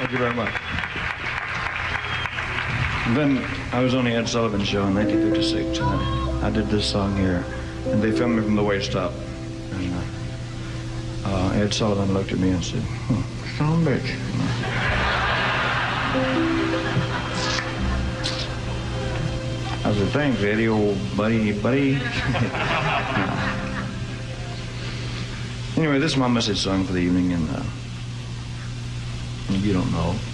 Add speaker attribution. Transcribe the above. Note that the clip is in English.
Speaker 1: Thank you very much. And then I was on the Ed Sullivan Show in 1956, and I did this song here, and they filmed me from the waist up. And Ed Sullivan looked at me and said, son of a bitch. I said, thanks, Eddie, old buddy. Anyway, this is my message song for the evening, and if you don't know,